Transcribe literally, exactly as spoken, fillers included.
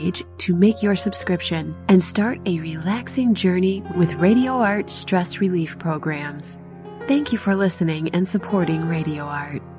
page to make your subscription and start a relaxing journey with RadioArt stress relief programs. Thank you for listening and supporting RadioArt.